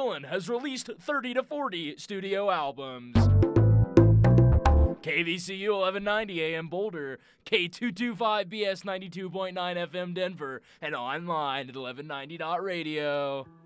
Dylan has released 30 to 40 studio albums. KVCU 1190 AM Boulder, K225BS 92.9 FM Denver, and online at 1190.radio.